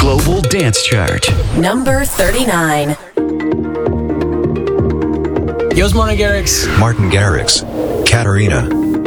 Global Dance Chart. Number 39. Yo, it's Martin Garrix. Martin Garrix, Katarina.